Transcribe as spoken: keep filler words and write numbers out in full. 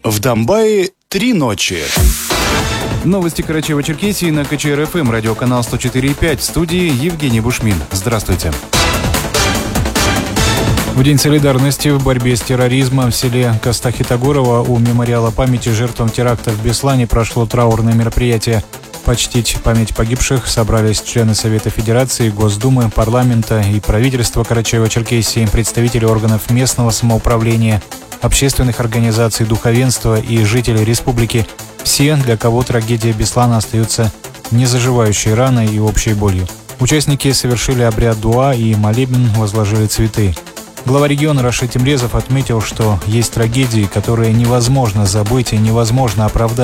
В Домбае три ночи. Новости Карачаево-Черкесии на ка че эр эф эм, радиоканал сто четыре и пять. В студии Евгений Бушмин. Здравствуйте. В День солидарности в борьбе с терроризмом в селе Костахитогорово у мемориала памяти жертвам теракта в Беслане прошло траурное мероприятие. Почтить память погибших собрались члены Совета Федерации, Госдумы, парламента и правительства Карачаево-Черкесии, представители органов местного самоуправления, общественных организаций, духовенства и жители республики. Все, для кого трагедия Беслана остается незаживающей раной и общей болью. Участники совершили обряд дуа и молебен, возложили цветы. Глава региона Рашид Темрезов отметил, что есть трагедии, которые невозможно забыть и невозможно оправдать.